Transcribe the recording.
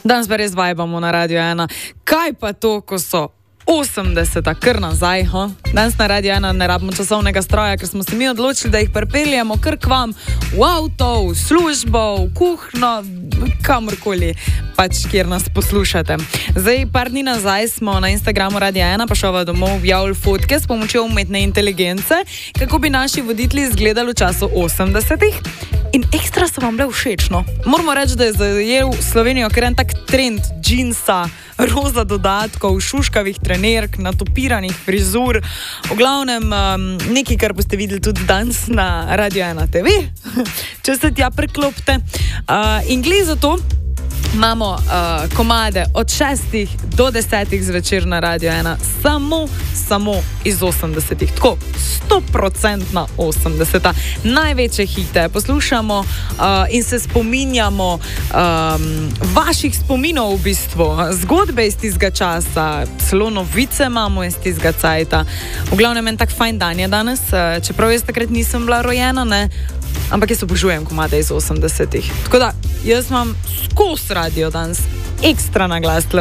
Danes pa res vibamo na Radio 1. Kaj pa to, ko so 80-ta, kar nazaj, ha? Danes na Radio 1 ne rabimo časovnega stroja, ker smo se mi odločili, da jih pripeljemo kar k vam v avto, v službo, v kuhno, kamorkoli, pač kjer nas poslušate. Zdaj, par dni nazaj smo na Instagramu Radio 1 pa šova domov objavili fotke s pomočjo umetne inteligence, kako bi naši voditelji izgledali v času 80-ih. In ekstra so vam bile všeč, no. Moramo reči, da je zajel Slovenijo kar en tak trend džinsa, roza dodatkov, šuškavih trenerk, natopiranih frizur. V glavnem nekaj, kar boste videli tudi danes na Radio 1 TV, če se tja priklopite. In glede za to imamo komade od 6 do 10 zvečer na Radio 1 samo iz 80-ih. Tako, 100% 80-ta. Največje hite poslušamo in se spominjamo vaših spominov v bistvu. Zgodbe iz tistega časa, celo novice imamo iz tistega cajta. V glavnem en tak fajn dan je danes, čeprav jaz takrat nisem bila rojena, ne? Ampak jaz obožujem komade iz 80-ih. Tako da, jaz imam skozi radio danes ekstra na glas.